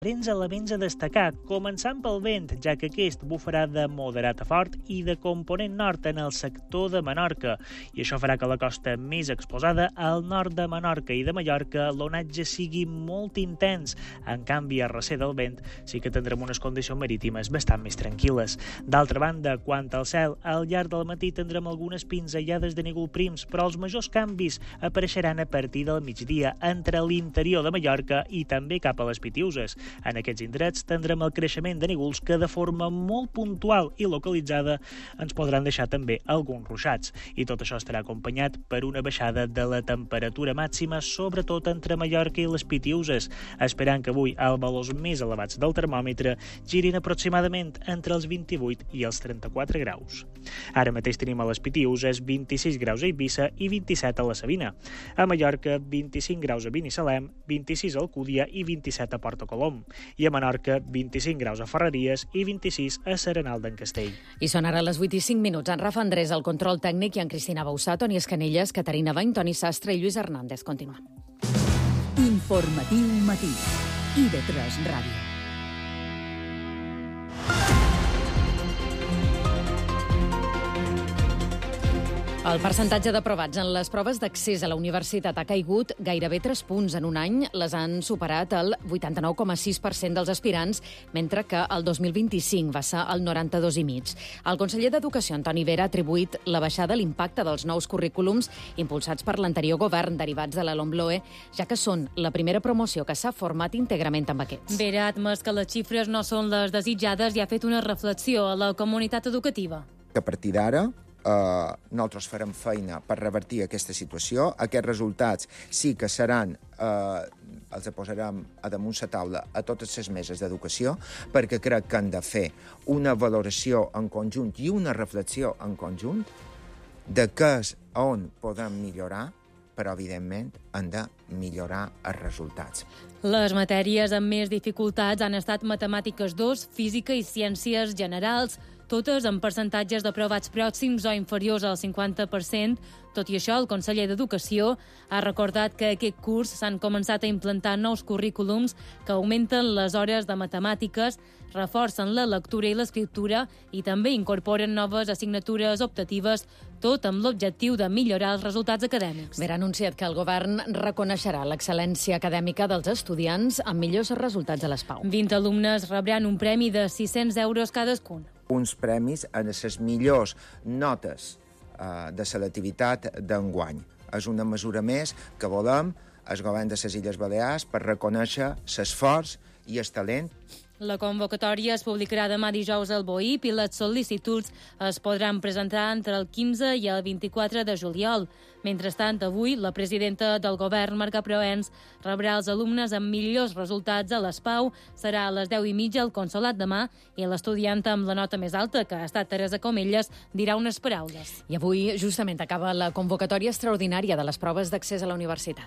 diferents elements a destacar, començant pel vent, ja que aquest bufarà de moderat a fort i de component nord en el sector de Menorca, i això farà que la costa més exposada, al nord de Menorca i de Mallorca, l'onatge sigui molt intens. En canvi, a recer del vent, sí que tindrem unes condicions marítimes bastant més tranquil·les. D'altra banda, quant al cel, al llarg del matí tindrem algunes pinzellades de núvol prims, però els majors canvis apareixeran a partir del migdia entre l'interior de Mallorca i també cap a les Pitiüses. En aquests indrets tindrem el creixement de núvols que de forma molt puntual i localitzada ens podran deixar també alguns ruixats. I tot això estarà acompanyat per una baixada de la temperatura màxima, sobretot entre Mallorca i les Pitiüses, esperant que avui els valors més elevats del termòmetre girin aproximadament entre els 28 i els 34 graus. Ara mateix tenim a les Pitiüses 26 graus a Eivissa i 27 a la Sabina. A Mallorca, 25 graus a Binissalem, 26 a Alcúdia i 27 a Porto Colom. I a Menorca, 25 graus a Ferreries i 26 a Serenal d'en Castell. I són ara les 8 i 5 minuts. En Rafa Andrés, el control tècnic, i en Cristina Bausà, Toni Escanelles, Caterina Bain, Toni Sastre i Lluís Hernández. Continuem. Informatiu matí. IB3 Ràdio. El percentatge d'aprovats en les proves d'accés a la universitat ha caigut gairebé 3 punts en un any. Les han superat el 89,6% dels aspirants, mentre que el 2025 va ser el 92,5%. El conseller d'Educació, Antoni Vera, ha atribuït la baixada a l'impacte dels nous currículums impulsats per l'anterior govern, derivats de la LOMLOE, ja que són la primera promoció que s'ha format íntegrament amb aquests. Vera ha admès que les xifres no són les desitjades i ha fet una reflexió a la comunitat educativa. A partir d'ara, nosaltres farem feina per revertir aquesta situació. Aquests resultats sí que seran, els posarem a damunt la taula a totes les meses d'educació, perquè crec que han de fer una valoració en conjunt i una reflexió en conjunt de què és on podem millorar, però, evidentment, han de millorar els resultats. Les matèries amb més dificultats han estat Matemàtiques 2, Física i Ciències Generals, totes amb percentatges d'aprovats pròxims o inferiors al 50%. Tot i això, el conseller d'Educació ha recordat que aquest curs s'han començat a implantar nous currículums que augmenten les hores de matemàtiques, reforcen la lectura i l'escriptura i també incorporen noves assignatures optatives, tot amb l'objectiu de millorar els resultats acadèmics. Vera ha anunciat que el govern reconeixerà l'excel·lència acadèmica dels estudiants amb millors resultats a les PAU. 20 alumnes rebran un premi de 600 euros cadascun. Uns premis a les millors notes de selectivitat d'enguany. És una mesura més que volem el govern de les Illes Balears per reconèixer l'esforç i el talent. La convocatòria es publicarà demà dijous al BOIP i les sol·licituds es podran presentar entre el 15 i el 24 de juliol. Mentrestant, avui, la presidenta del govern, Marga Proens, rebrà els alumnes amb millors resultats a les PAU. Serà a les 10:30 al Consolat de Mar i l'estudianta amb la nota més alta, que ha estat Teresa Comelles, dirà unes paraules. I avui, justament, acaba la convocatòria extraordinària de les proves d'accés a la universitat.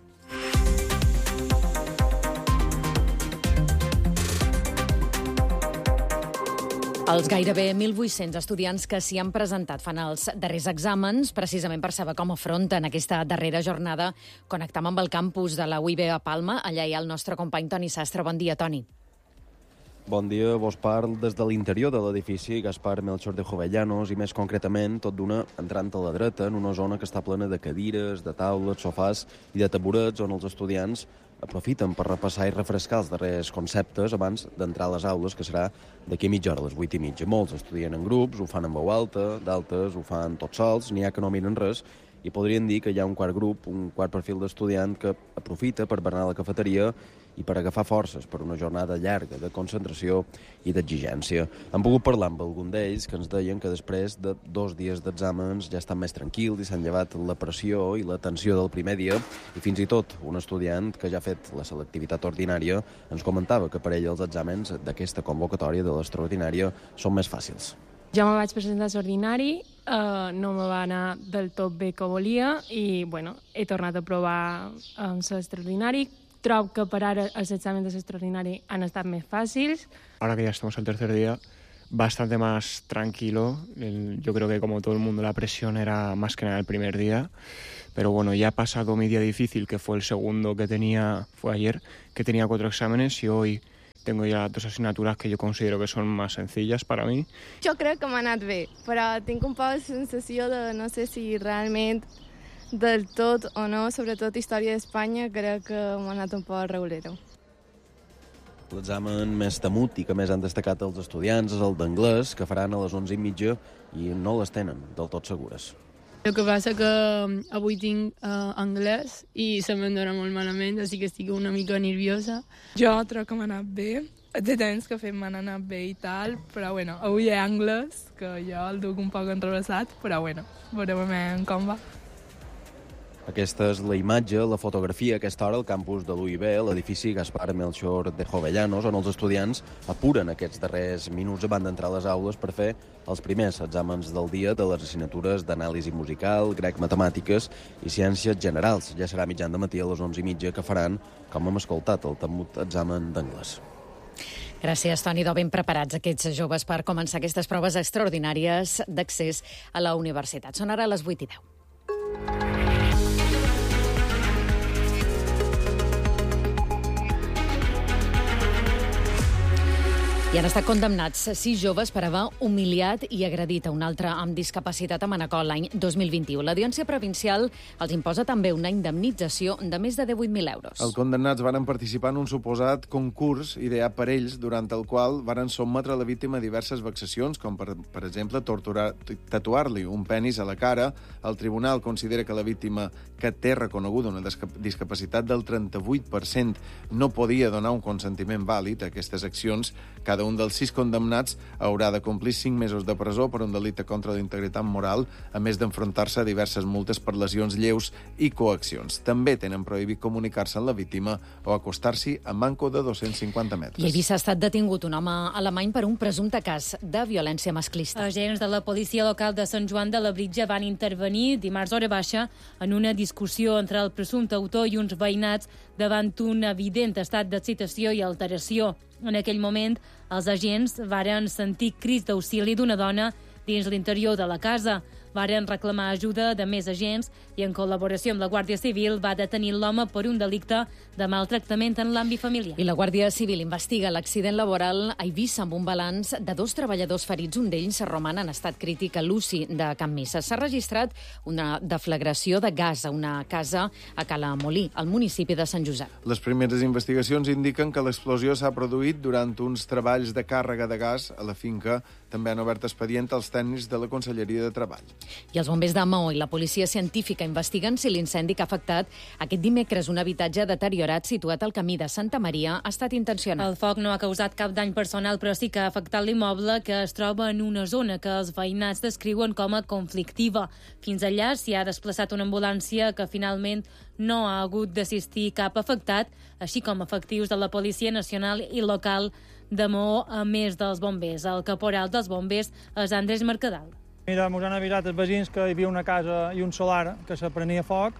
Els gairebé 1.800 estudiants que s'hi han presentat fan els darrers exàmens, precisament per saber com afronten aquesta darrera jornada. Connectam amb el campus de la UIB a Palma. Allà hi ha el nostre company Toni Sastre. Bon dia, Toni. Bon dia, vos parl des de l'interior de l'edifici Gaspar Melchor de Jovellanos i més concretament tot d'una entrant a la dreta en una zona que està plena de cadires, de taules, sofàs i de taburets on els estudiants aprofiten per repassar i refrescar els darrers conceptes abans d'entrar a les aules, que serà d'aquí a mitja hora, a les 8:30. Molts estudien en grups, ho fan en veu alta, d'altres ho fan tots sols, n'hi ha que no miren res, i podrien dir que hi ha un quart grup, un quart perfil d'estudiant que aprofita per berenar a la cafeteria i per agafar forces per una jornada llarga de concentració i d'exigència. Hem pogut parlar amb algun d'ells que ens deien que després de 2 dies d'exàmens ja estan més tranquils i s'han llevat la pressió i la tensió del primer dia, i fins i tot un estudiant que ja ha fet la selectivitat ordinària ens comentava que per ell els exàmens d'aquesta convocatòria de l'extraordinària són més fàcils. Jo me vaig presentar a l'ordinari, no me va anar del tot bé que volia i he tornat a provar l'extraordinari. Trobo que per ara els exàmens de l'extraordinari han estat més fàcils. Ahora que ya estamos al tercer día, bastante más tranquilo. Yo creo que como todo el mundo la presión era más que nada el primer día. Pero bueno, ya ha pasado mi día difícil, que fue el segundo que tenía, fue ayer, que tenía 4 exámenes y hoy tengo ya 2 asignaturas que yo considero que son más sencillas para mí. Jo crec que m'ha anat bé, però tinc un poc la sensació de no sé si realment del tot o no, sobretot història d'Espanya, crec que m'ha anat un poc regulero. L'examen més temut i que més han destacat els estudiants és el d'anglès, que faran a les 11:30 i no les tenen del tot segures. El que passa que avui tinc anglès i se me'n dona molt malament, així que estic una mica nerviosa. Jo trobo que m'ha anat bé. De temps que m'han anat bé i tal, però bueno, avui hi ha anglès, que jo el duc un poc enrevessat, però bueno, veurem com va. Aquesta és la imatge, la fotografia a aquesta hora al campus de l'UIB, l'edifici Gaspar Melchor de Jovellanos, on els estudiants apuren aquests darrers minuts abans d'entrar a les aules per fer els primers exàmens del dia de les assignatures d'anàlisi musical, grec, matemàtiques i ciències generals. Ja serà mitjan de matí a les 11:30 que faran, com hem escoltat, el temut examen d'anglès. Gràcies, Toni. Ben preparats aquests joves per començar aquestes proves extraordinàries d'accés a la universitat. Són ara les 8:10. I han estat condemnats 6 joves per haver humiliat i agredit a un altre amb discapacitat a Manacor l'any 2021. L'Audiència Provincial els imposa també una indemnització de més de 18.000 euros. Els condemnats varen participar en un suposat concurs ideat per ells, durant el qual varen sotmetre la víctima a diverses vexacions, com per exemple tatuar-li un penis a la cara. El tribunal considera que la víctima, que té reconeguda una discapacitat del 38%, no podia donar un consentiment vàlid a aquestes accions. Cada un dels 6 condemnats haurà de complir 5 mesos de presó per un delicte contra la integritat moral, a més d'enfrontar-se a diverses multes per lesions lleus i coaccions. També tenen prohibit comunicar-se amb la víctima o acostar-s'hi a manco de 250 metres. I a Eivissa ha estat detingut un home alemany per un presumpte cas de violència masclista. Agents de la policia local de Sant Joan de Labritja van intervenir dimarts hora baixa en una discussió entre el presumpte autor i uns veïnats davant un evident estat d'excitació i alteració. En aquell moment, els agents varen sentir crits d'auxili d'una dona dins l'interior de la casa. Varen reclamar ajuda de més agents i, en col·laboració amb la Guàrdia Civil, va detenir l'home per un delicte de maltractament en l'àmbit familiar. I la Guàrdia Civil investiga l'accident laboral a Eivissa amb un balanç de 2 treballadors ferits. Un d'ells roman en estat crític a l'UCI de Can Missa. S'ha registrat una deflagració de gas a una casa a Cala Molí, al municipi de Sant Josep. Les primeres investigacions indiquen que l'explosió s'ha produït durant uns treballs de càrrega de gas a la finca. També han obert expedient als tècnics de la Conselleria de Treball. I els bombers de Maó i la policia científica investiguen si l'incendi que ha afectat aquest dimecres un habitatge deteriorat situat al camí de Santa Maria ha estat intencionat. El foc no ha causat cap dany personal, però sí que ha afectat l'immoble, que es troba en una zona que els veïnats descriuen com a conflictiva. Fins allà s'hi ha desplaçat una ambulància que finalment no ha hagut d'assistir cap afectat, així com efectius de la Policia Nacional i local de Maó, a més dels bombers. El caporal dels bombers és Andrés Mercadal. Mira, ens han avisat els veïns que hi havia una casa i un solar que se prenia foc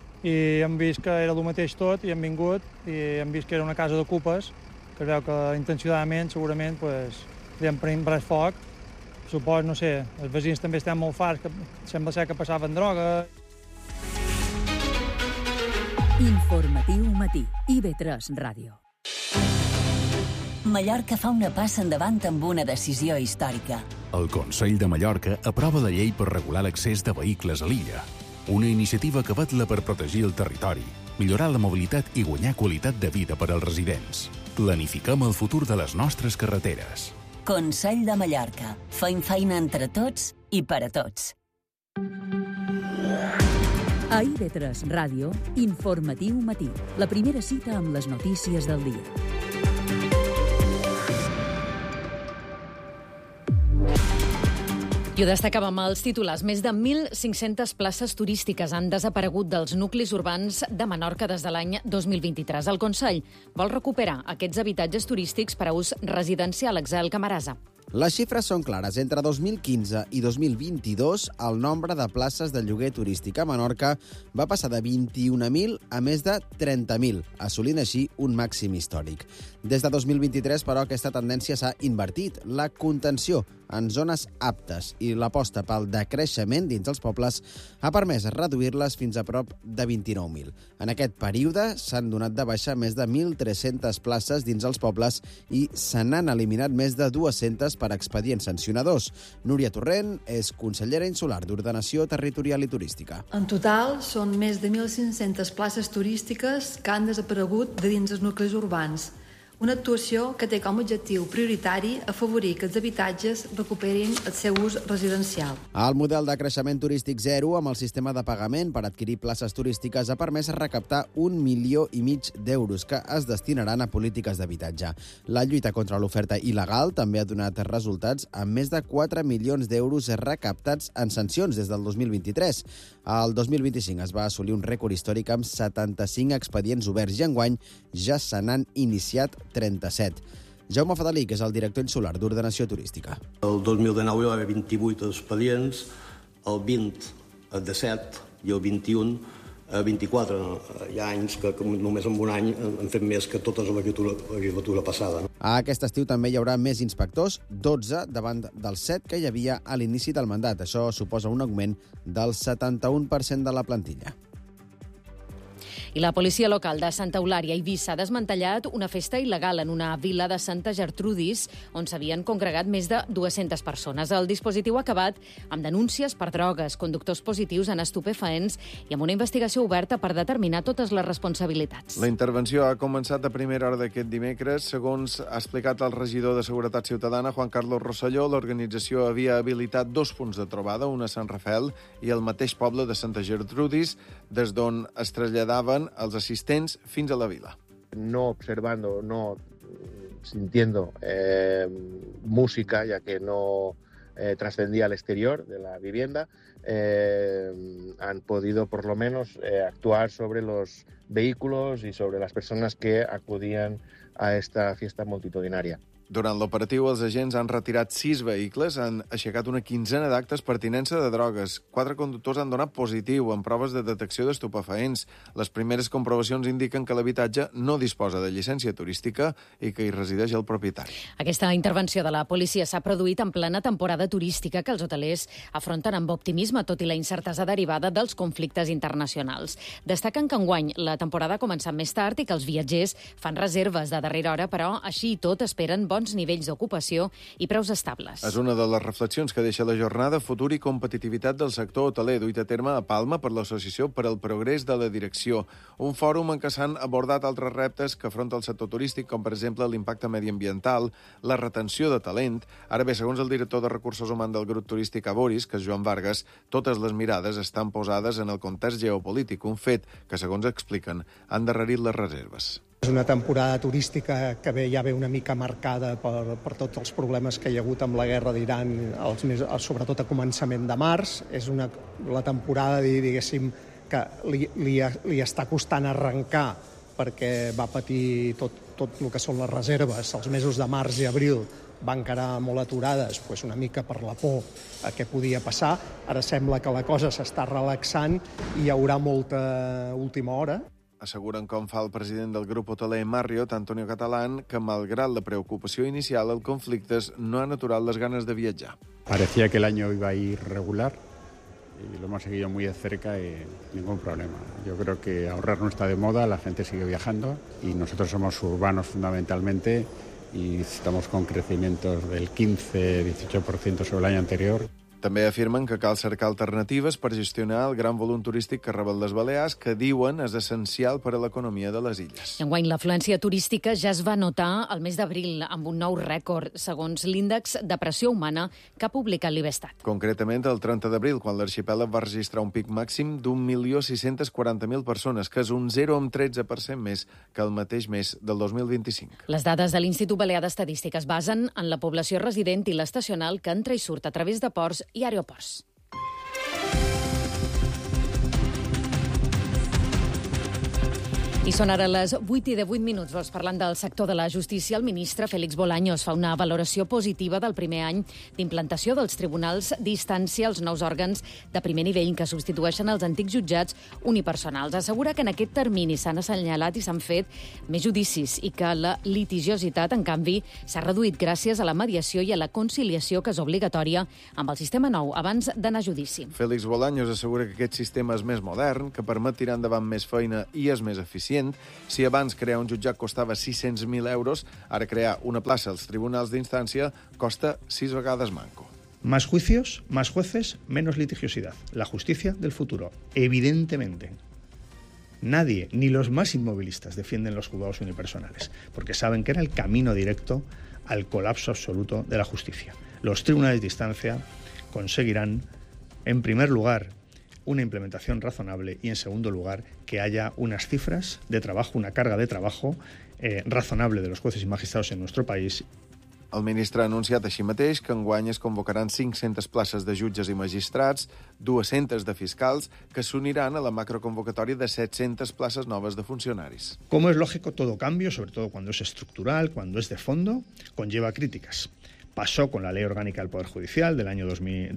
i hem vist que era el mateix tot i hem vingut i hem vist que era una casa d'ocupes, que es veu que intencionadament, segurament, li han pres foc. Supos, no sé, els veïns també estan molt farts, que sembla ser que passaven droga. Informatiu matí, IB3 Ràdio. Mallorca fa una passa endavant amb una decisió històrica. El Consell de Mallorca aprova la llei per regular l'accés de vehicles a l'illa. Una iniciativa que vetla per protegir el territori, millorar la mobilitat i guanyar qualitat de vida per als residents. Planifiquem el futur de les nostres carreteres. Consell de Mallorca. Fem feina entre tots i per a tots. A IB3 Ràdio, Informatiu matí. La primera cita amb les notícies del dia. I ho destacàvem als titulars. Més de 1.500 places turístiques han desaparegut dels nuclis urbans de Menorca des de l'any 2023. El Consell vol recuperar aquests habitatges turístics per a ús residencial. Axel Camarasa. Les xifres són clares. Entre 2015 i 2022, el nombre de places de lloguer turístic a Menorca va passar de 21.000 a més de 30.000, assolint així un màxim històric. Des de 2023, però, aquesta tendència s'ha invertit. La contenció en zones aptes i l'aposta pel decreixement dins els pobles ha permès reduir-les fins a prop de 29.000. En aquest període s'han donat de baixa més de 1.300 places dins els pobles i se n'han eliminat més de 200 per expedients sancionadors. Núria Torrent és consellera insular d'Ordenació Territorial i Turística. En total, són més de 1.500 places turístiques que han desaparegut de dins els nuclis urbans. Una actuació que té com a objectiu prioritari afavorir que els habitatges recuperin el seu ús residencial. El model de creixement turístic zero amb el sistema de pagament per adquirir places turístiques ha permès recaptar 1,5 milió d'euros que es destinaran a polítiques d'habitatge. La lluita contra l'oferta il·legal també ha donat resultats amb més de 4 milions d'euros recaptats en sancions des del 2023. El 2025 es va assolir un rècord històric amb 75 expedients oberts i enguany ja se n'han iniciat 37. Jaume Fadalí, que és el director insular d'Ordenació Turística. El 2019 hi va haver 28 expedients, el 20 a 17 i el 21 a 24. Hi ha anys que només en un any han fet més que tota la legislatura passada. Aquest estiu també hi haurà més inspectors, 12 davant dels 7 que hi havia a l'inici del mandat. Això suposa un augment del 71% de la plantilla. I la policia local de Santa Eulària, Eivissa, ha desmantellat una festa il·legal en una vila de Santa Gertrudis on s'havien congregat més de 200 persones. El dispositiu ha acabat amb denúncies per drogues, conductors positius en estupefaents i amb una investigació oberta per determinar totes les responsabilitats. La intervenció ha començat a primera hora d'aquest dimecres. Segons ha explicat el regidor de Seguretat Ciutadana, Juan Carlos Rosselló, l'organització havia habilitat 2 punts de trobada, un a Sant Rafael i el mateix poble de Santa Gertrudis, des d'on es traslladaven els assistents fins a la vila. No observando, no sintiendo música, ya que no trascendía al exterior de la vivienda, han podido por lo menos actuar sobre los vehículos y sobre las personas que acudían a esta fiesta multitudinaria. Durant l'operatiu, els agents han retirat 6 vehicles, han aixecat una quinzena d'actes per tinença de drogues. 4 conductors han donat positiu en proves de detecció d'estupefaents. Les primeres comprovacions indiquen que l'habitatge no disposa de llicència turística i que hi resideix el propietari. Aquesta intervenció de la policia s'ha produït en plena temporada turística que els hotelers afronten amb optimisme, tot i la incertesa derivada dels conflictes internacionals. Destaquen que enguany la temporada ha començat més tard i que els viatgers fan reserves de darrera hora, però així i tot esperen bons nivells d'ocupació i preus estables. És una de les reflexions que deixa la jornada Futur i competitivitat del sector hoteler, duit a terme a Palma per l'Associació per al Progrés de la Direcció, un fòrum en què s'han abordat altres reptes que afronta el sector turístic, com per exemple l'impacte mediambiental, la retenció de talent. Ara bé, segons el director de Recursos Humans del grup turístic Aboris, que és Joan Vargas, totes les mirades estan posades en el context geopolític, un fet que, segons expliquen, ha endarrerit les reserves. És una temporada turística que ja ve una mica marcada per tots els problemes que hi ha hagut amb la guerra d'Iran, sobretot a començament de març. És la temporada, diguéssim, que li està costant arrencar perquè va patir tot el que són les reserves. Els mesos de març i abril van quedar molt aturades, una mica per la por a què podia passar. Ara sembla que la cosa s'està relaxant i hi haurà molta última hora. Asseguren, com fa el president del grup hoteler Marriott, Antonio Catalán, que malgrat la preocupació inicial, el conflicte no ha aturat les ganes de viatjar. Parecía que el año iba a ir regular y lo hemos seguido muy de cerca y ningún problema. Yo creo que ahorrar no está de moda, la gente sigue viajando y nosotros somos urbanos fundamentalmente y estamos con crecimientos del 15-18% sobre el año anterior. També afirmen que cal cercar alternatives per gestionar el gran volum turístic que reben les Balears, que diuen és essencial per a l'economia de les illes. Enguany, l'afluència turística ja es va notar el mes d'abril amb un nou rècord, segons l'índex de pressió humana que ha publicat l'Ivestat. Concretament, el 30 d'abril, quan l'arxipèlag va registrar un pic màxim d'1.640.000 persones, que és un 0,13% més que el mateix mes del 2025. Les dades de l'Institut Balear d'Estadística es basen en la població resident i l'estacional que entra i surt a través de ports i aeroports. I són ara les 8:18. Parlant del sector de la justícia, el ministre Félix Bolaños fa una valoració positiva del primer any d'implantació dels tribunals d'instància, els nous òrgans de primer nivell que substitueixen els antics jutjats unipersonals. Assegura que en aquest termini s'han assenyalat i s'han fet més judicis i que la litigiositat, en canvi, s'ha reduït gràcies a la mediació i a la conciliació que és obligatòria amb el sistema nou abans d'anar a judici. Félix Bolaños assegura que aquest sistema és més modern, que permet tirar endavant més feina i és més eficient. Si abans crear un jutjat costava 600.000 euros, ara crear una plaça als tribunals d'instància costa 6 vegades manco. Más juicios, más jueces, menos litigiosidad. La justicia del futuro, evidentemente. Nadie, ni los más inmovilistas, defienden los juzgados unipersonales, porque saben que era el camino directo al colapso absoluto de la justicia. Los tribunales de instancia conseguirán, en primer lugar, una implementación razonable y, en segundo lugar, que haya unas cifras de trabajo, una carga de trabajo razonable de los jueces y magistrados en nuestro país. El ministre ha anunciat així mateix que enguany es convocaran 500 places de jutges i magistrats, 200 de fiscals, que s'uniran a la macroconvocatòria de 700 places noves de funcionaris. Como es lógico, todo cambio, sobre todo cuando es estructural, cuando es de fondo, conlleva críticas. Pasó con la Ley Orgánica del Poder Judicial del año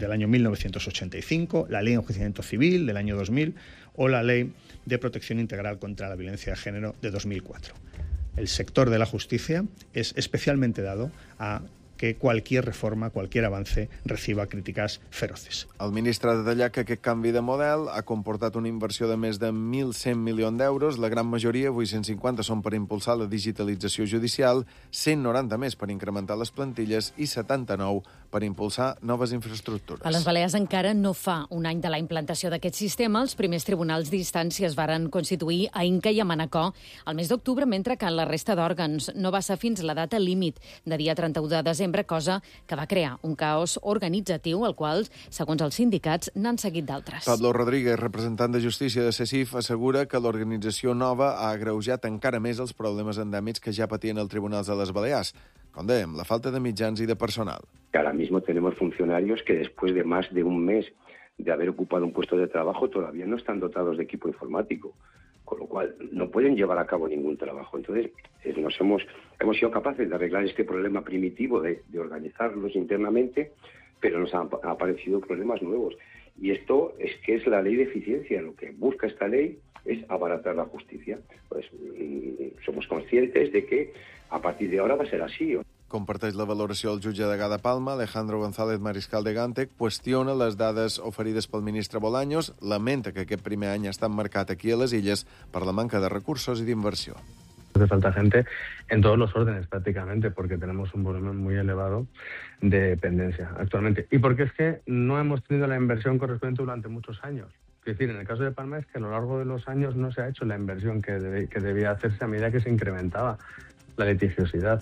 1985, la Ley de Enjuiciamiento Civil del año 2000 o la Ley de Protección Integral contra la Violencia de Género de 2004. El sector de la justicia es especialmente dado a que cualquier reforma, cualquier avance, reciba crítiques feroces. El ministre ha detallat que aquest canvi de model ha comportat una inversió de més de 1.100 milions d'euros, la gran majoria, 850, són per impulsar la digitalització judicial, 190 més per incrementar les plantilles i 79 per impulsar noves infraestructures. A les Balears encara no fa un any de la implantació d'aquest sistema. Els primers tribunals d'instància es varen constituir a Inca i a Manacor al mes d'octubre, mentre que en la resta d'òrgans no va ser fins la data límit de dia 31 de desembre, cosa que va crear un caos organitzatiu, al qual, segons els sindicats, n'han seguit d'altres. Pablo Rodríguez, representant de Justícia de CESIF, assegura que l'organització nova ha agreujat encara més els problemes endèmics que ja patien els tribunals de les Balears. Com dèiem, la falta de mitjans i de personal. Ahora mismo tenemos funcionarios que después de más de un mes de haber ocupado un puesto de trabajo todavía no están dotados de equipo informático, con lo cual no pueden llevar a cabo ningún trabajo. Entonces, hemos sido capaces de arreglar este problema primitivo de organizarlos internamente, pero nos han aparecido problemas nuevos. Y esto es que es la ley de eficiencia. Lo que busca esta ley es abaratar la justicia. Pues somos conscientes de que a partir de ahora va a ser así. Comparteix la valoració el jutge de Gada Palma, Alejandro González Mariscal de Gante, qüestiona les dades oferides pel ministre Bolaños, lamenta que aquest primer any ha estat marcat aquí a les Illes per la manca de recursos i d'inversió. Hace falta gente en todos los órdenes prácticamente, porque tenemos un volumen muy elevado de dependencia actualmente. Y porque es que no hemos tenido la inversión correspondiente durante muchos años. Es decir, en el caso de Palma es que a lo largo de los años no se ha hecho la inversión que debía hacerse a medida que se incrementaba la litigiosidad.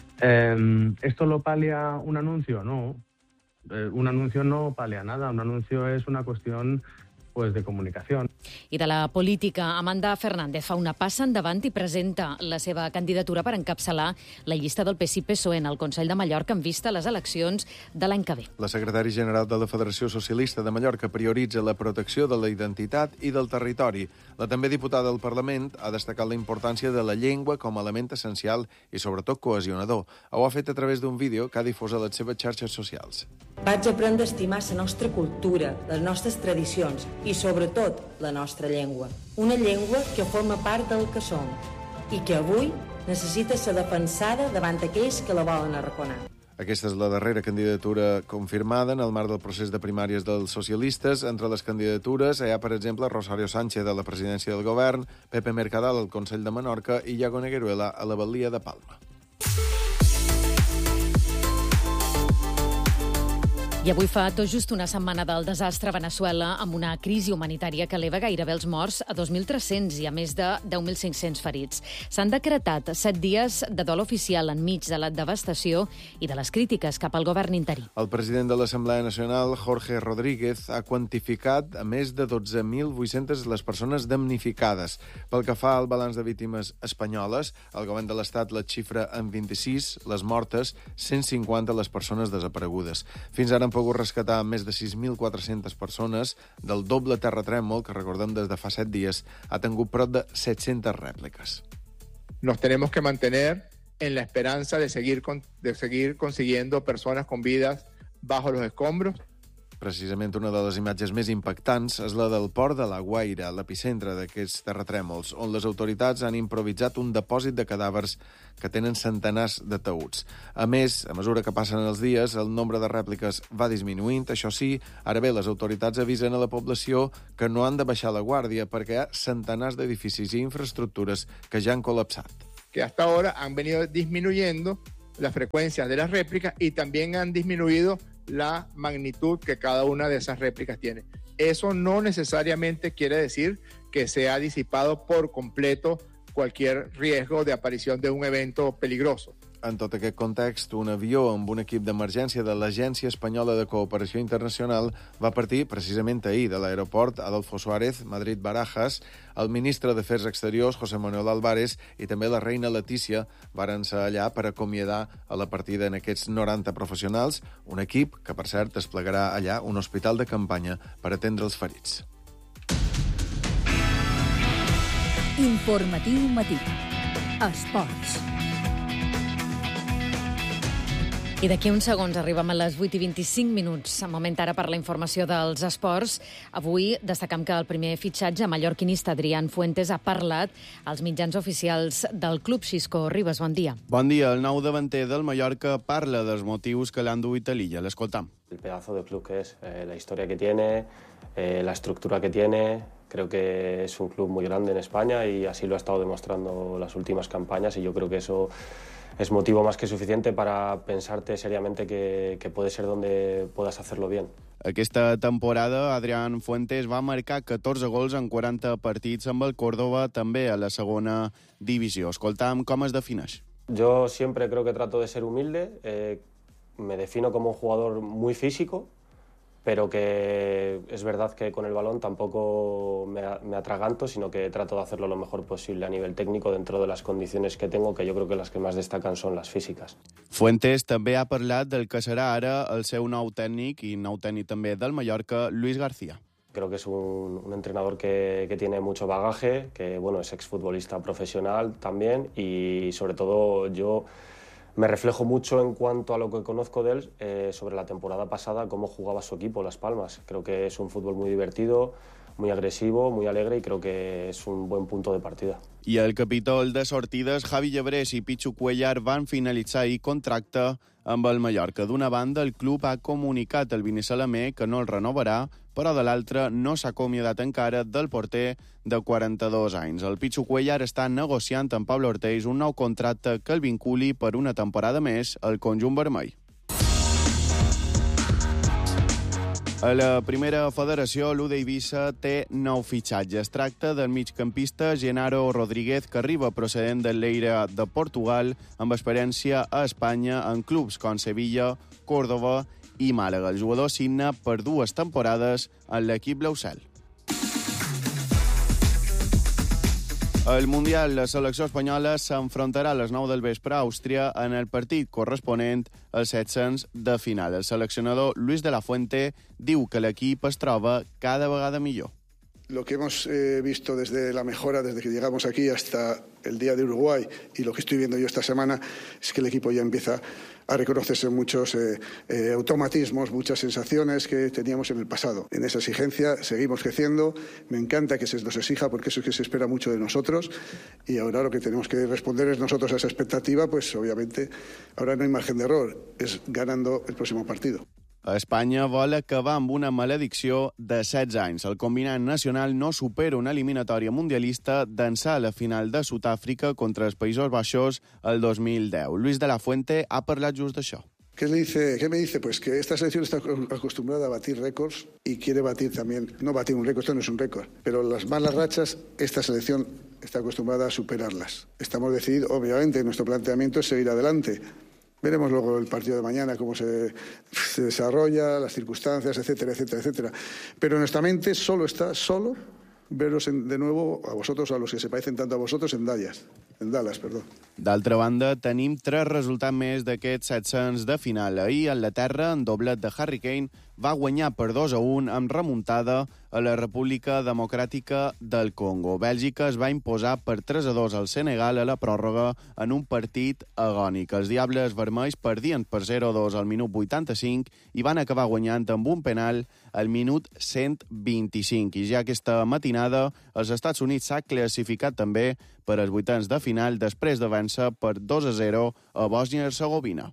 ¿Esto lo palia un anuncio? No. Un anuncio no palia nada. Un anuncio es una cuestión de comunicación. I de la política, Amanda Fernández fa una passa endavant i presenta la seva candidatura per encapçalar la llista del PSI-PSOE en el Consell de Mallorca en vista a les eleccions de l'any que ve. La secretària general de la Federació Socialista de Mallorca prioritza la protecció de la identitat i del territori. La també diputada del Parlament ha destacat la importància de la llengua com a element essencial i, sobretot, cohesionador. Ho ha fet a través d'un vídeo que ha difós a les seves xarxes socials. Vaig aprendre a estimar la nostra cultura, les nostres tradicions i, sobretot, la nostra llengua. Una llengua que forma part del que som i que avui necessita ser defensada davant aquells que la volen arraconar. Aquesta és la darrera candidatura confirmada en el marc del procés de primàries dels socialistes. Entre les candidatures hi ha, per exemple, Rosario Sánchez a la presidència del govern, Pepe Mercadal al Consell de Menorca i Iago Negueruela a la Batllia de Palma. I avui fa tot just una setmana del desastre a Veneçuela, amb una crisi humanitària que eleva gairebé els morts a 2.300 i a més de 10.500 ferits. S'han decretat 7 dies de dol oficial enmig de la devastació i de les crítiques cap al govern interí. El president de l'Assemblea Nacional, Jorge Rodríguez, ha quantificat a més de 12.800 les persones damnificades. Pel que fa al balanç de víctimes espanyoles, el govern de l'Estat la xifra en 26, les mortes, 150 les persones desaparegudes. Fins ara han pogut rescatar més de 6.400 persones del doble terratrèmol, que recordem des de fa 7 dies, ha tingut prop de 700 rèpliques. Nos tenemos que mantener en la esperanza de seguir consiguiendo personas con vidas bajo los escombros. Precisament una de les imatges més impactants és la del port de La Guaira, l'epicentre d'aquests terratrèmols, on les autoritats han improvisat un depòsit de cadàvers que tenen centenars de taüts. A més, a mesura que passen els dies, el nombre de rèpliques va disminuint. Això sí, ara bé, les autoritats avisen a la població que no han de baixar la guàrdia perquè hi ha centenars d'edificis i infraestructures que ja han col·lapsat. Que hasta ahora han venido disminuyendo las frecuencias de las réplicas y también han disminuido la magnitud que cada una de esas réplicas tiene. Eso no necesariamente quiere decir que se ha disipado por completo cualquier riesgo de aparición de un evento peligroso. En tot aquest context, un avió amb un equip d'emergència de l'Agència Espanyola de Cooperació Internacional va partir precisament ahir de l'aeroport Adolfo Suárez, Madrid-Barajas. El ministre d'Afers Exteriors, José Manuel Álvarez, i també la reina Letícia varen ser allà per acomiadar a la partida en aquests 90 professionals, un equip que, per cert, desplegarà allà un hospital de campanya per atendre els ferits. Informatiu matí. Esports. I d'aquí uns segons arribem a les 8:25. Moment ara per la informació dels esports. Avui destacam que el primer fitxatge mallorquinista Adrián Fuentes ha parlat als mitjans oficials del club. Xisco Ribas, bon dia. Bon dia. El nou davanter del Mallorca parla dels motius que l'han duit a l'illa. L'escoltam. El pedazo de club que es, la historia que tiene, la estructura que tiene. Creo que es un club muy grande en España y así lo ha estado demostrando las últimas campañas y yo creo que eso es motivo más que suficiente para pensarte seriamente que puede ser donde puedas hacerlo bien. Aquesta temporada, Adrián Fuentes va marcar 14 gols en 40 partits amb el Córdoba, també a la segona divisió. Escoltam com es defineix. Yo siempre creo que trato de ser humilde, me defino como un jugador muy físico, pero que es verdad que con el balón tampoco me atraganto, sino que trato de hacerlo lo mejor posible a nivel técnico dentro de las condiciones que tengo, que yo creo que las que más destacan son las físicas. Fuentes també ha parlat del que serà ara el seu nou tècnic i nou tècnic també del Mallorca, Luis García. Creo que es un entrenador que tiene mucho bagaje, que bueno, es exfutbolista profesional también y sobre todo yo me reflejo mucho en cuanto a lo que conozco de él sobre la temporada pasada, cómo jugaba su equipo, Las Palmas. Creo que es un fútbol muy divertido, muy agresivo, muy alegre y creo que es un buen punto de partida. I el capítol de sortides, Javi Llebrés i Pichu Cuellar van finalitzar ahir contracte amb el Mallorca. D'una banda, el club ha comunicat al Binissalem que no el renovarà, però de l'altra no s'ha acomiadat encara del porter de 42 anys. El Pichu Cuellar està negociant amb Pablo Ortiz un nou contracte que el vinculi per una temporada més al conjunt vermell. A la primera federació, l'U d'Eivissa té 9 fitxatges. Es tracta del migcampista Genaro Rodríguez, que arriba procedent del Lleida de Portugal, amb experiència a Espanya en clubs com Sevilla, Córdoba i Màlaga. El jugador signa per 2 temporades en l'equip Blausel. Al Mundial, la selecció espanyola s'enfrontarà a les 9 del vespre a Àustria en el partit corresponent als 700 de final. El seleccionador Luis de la Fuente diu que l'equip es troba cada vegada millor. Lo que hemos visto desde la mejora, desde que llegamos aquí hasta el día de Uruguay y lo que estoy viendo yo esta semana es que el equipo ya empieza a reconocerse muchos automatismos, muchas sensaciones que teníamos en el pasado. En esa exigencia seguimos creciendo, me encanta que se nos exija porque eso es que se espera mucho de nosotros y ahora lo que tenemos que responder es nosotros a esa expectativa, pues obviamente ahora no hay margen de error, es ganando el próximo partido. Espanya vol acabar amb una maledicció de 16 anys. El combinat nacional no supera una eliminatòria mundialista d'ençà la final de Sud-àfrica contra els Països Baixos el 2010. Luis de la Fuente ha parlat just d'això. ¿Qué me dice? Pues que esta selección está acostumbrada a batir récords y quiere batir también, no batir un récord, esto no es un récord, pero las malas rachas, esta selección está acostumbrada a superarlas. Estamos decididos, obviamente, nuestro planteamiento es seguir adelante. Veremos luego el partido de mañana, cómo se desarrolla, las circunstancias, etcétera, etcétera, etcétera. Pero nuestra mente solo está veros de nuevo a vosotros, a los que se parecen tanto a vosotros, en Dallas. D'altra banda, tenim 3 resultats més d'aquests 700 de final. Ahir, en la terra, en doblet de Harry Kane, va guanyar per 2-1 amb remuntada a la República Democràtica del Congo. Bèlgica es va imposar per 3-2 al Senegal a la pròrroga en un partit agònic. Els Diables Vermells perdien per 0-2 al minut 85 i van acabar guanyant amb un penal al minut 125. I ja aquesta matinada, els Estats Units s'ha classificat també per als vuitens de final després de vèncer per 2-0 a Bòsnia i Hercegovina.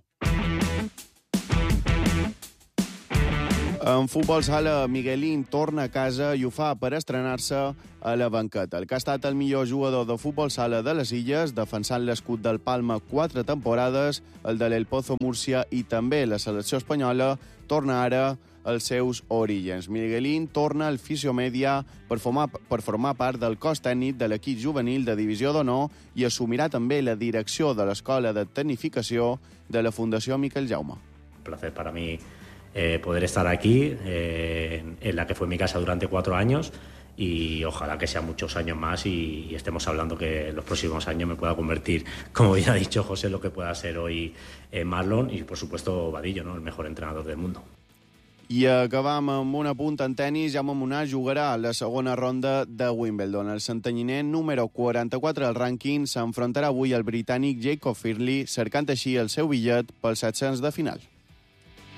En futbol sala, Miguelín torna a casa i ho fa per estrenar-se a la banqueta. El que ha estat el millor jugador de futbol sala de les Illes, defensant l'escut del Palma 4 temporades, el de l'El Pozo Múrcia i també la selecció espanyola, torna ara als seus orígens. Miguelín torna al Fisiomèdia per formar part del cos tècnic de l'equip juvenil de Divisió d'Honor i assumirà també la direcció de l'Escola de Tecnificació de la Fundació Miquel Jaume. Un placer para mí poder estar aquí, en la que fue mi casa durante 4 años, y ojalá que sean muchos años más y estemos hablando que en los próximos años me pueda convertir, como ya ha dicho José, lo que pueda ser hoy Marlon y, por supuesto, Vadillo, ¿no? El mejor entrenador del mundo. I acabam amb una punta en tenis. Jaume Munar jugarà a la segona ronda de Wimbledon. El santanyiner número 44 al rànquing s'enfrontarà avui al britànic Jacob Fierley, cercant així el seu bitllet pels 700 de final.